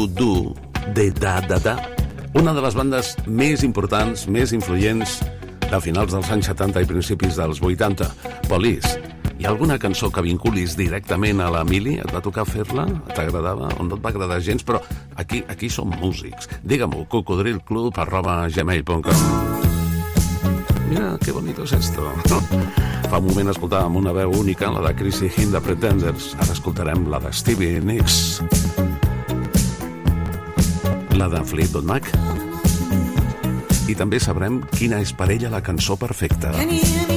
Do de Da Da Da, una de les bandes més importants, més influents de finals dels anys 70 i principis dels 80, Police. Hi ha alguna cançó que vinculis directament a la Mili? Et va tocar fer-la? T'agradava o no et va agradar gens? Però aquí som músics. Digue-m'ho, cocodrilclub@gmail.com. Mira, qué bonito es esto. Fa un moment escoltàvem una veu única, la de Chrissy Hynde de Pretenders. Ara escoltarem la de Stevie Nicks, la de Fleetwood Mac. I també sabrem quina és per ella la cançó perfecta.